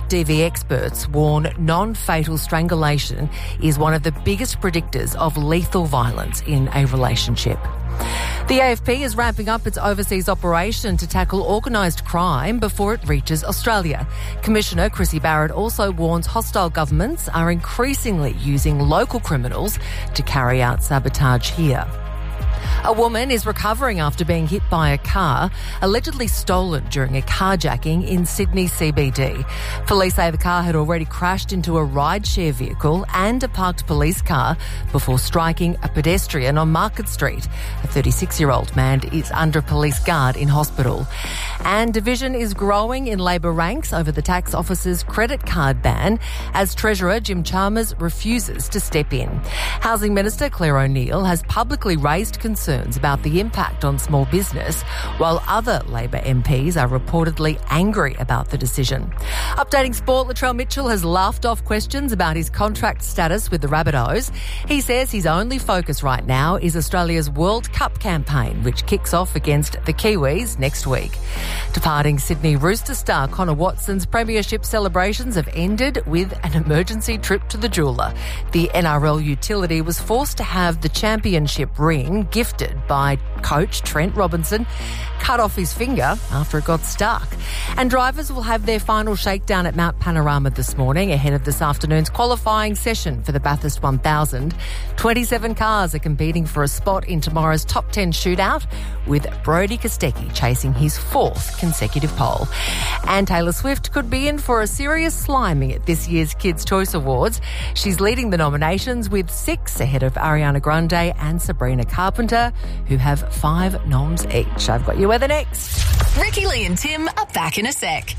DV experts warn non-fatal strangulation is one of the biggest predictors of lethal violence in a relationship. The AFP is ramping up its overseas operation to tackle organised crime before it reaches Australia. Commissioner Chrissy Barrett also warns hostile governments are increasingly using local criminals to carry out sabotage here. A woman is recovering after being hit by a car, allegedly stolen during a carjacking in Sydney CBD. Police say the car had already crashed into a rideshare vehicle and a parked police car before striking a pedestrian on Market Street. A 36-year-old man is under police guard in hospital. And division is growing in Labor ranks over the tax office's credit card ban as Treasurer Jim Chalmers refuses to step in. Housing Minister Claire O'Neil has publicly raised concerns about the impact on small business, while other Labor MPs are reportedly angry about the decision. Updating sport, Latrell Mitchell has laughed off questions about his contract status with the Rabbitohs. He says his only focus right now is Australia's World Cup campaign, which kicks off against the Kiwis next week. Departing Sydney Rooster star Connor Watson's premiership celebrations have ended with an emergency trip to the jeweller. The NRL utility was forced to have the championship ring gifted by coach Trent Robinson cut off his finger after it got stuck. And drivers will have their final shakedown at Mount Panorama this morning ahead of this afternoon's qualifying session for the Bathurst 1000. 27 cars are competing for a spot in tomorrow's top 10 shootout, with Brody Kostecki chasing his fourth consecutive pole. And Taylor Swift could be in for a serious sliming at this year's Kids' Choice Awards. She's leading the nominations with 6 ahead of Ariana Grande and Sabrina Carpenter, who have 5 noms each. I've got you weather next. Ricky, Lee and Tim are back in a sec.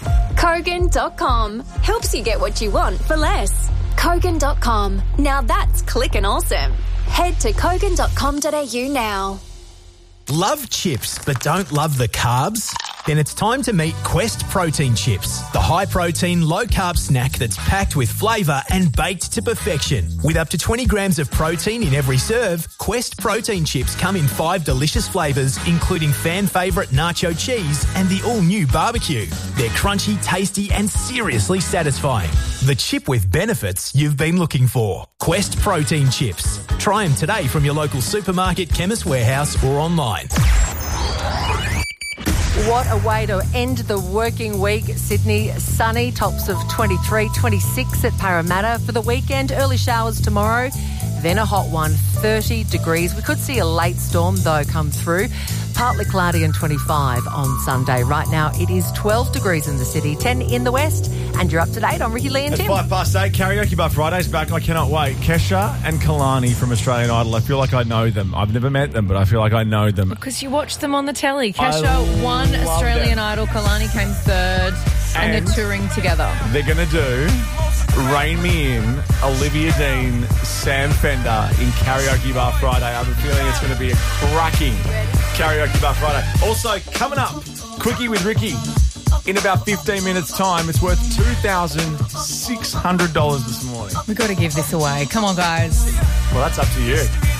Kogan.com helps you get what you want for less. Kogan.com. Now that's clicking awesome. Head to kogan.com.au now. Love chips but don't love the carbs? Then it's time to meet Quest Protein Chips, the high-protein, low-carb snack that's packed with flavour and baked to perfection. With up to 20 grams of protein in every serve, Quest Protein Chips come in 5 delicious flavours, including fan favourite nacho cheese and the all-new barbecue. They're crunchy, tasty and seriously satisfying. The chip with benefits you've been looking for. Quest Protein Chips. Try them today from your local supermarket, Chemist Warehouse or online. What a way to end the working week. Sydney, sunny, tops of 23, 26 at Parramatta. For the weekend, early showers tomorrow, then a hot one, 30 degrees. We could see a late storm, though, come through. Partly cloudy and 25 on Sunday. Right now, it is 12 degrees in the city, 10 in the west, and you're up to date on Ricky, Lee and Tim. It's 8:05, Karaoke Bar Friday's back. I cannot wait. Kesha and Kalani from Australian Idol. I feel like I know them. I've never met them, but I feel like I know them. Because you watched them on the telly. Kesha won Australian Idol. Kalani came third, and they're touring together. They're going to do Rain Me In, Olivia Dean, Sam Fender in Karaoke Bar Friday. I have a feeling it's going to be a cracking Karaoke Bar Friday. Also, coming up, Quickie with Ricky. In about 15 minutes' time, it's worth $2,600 this morning. We've got to give this away. Come on, guys. Well, that's up to you.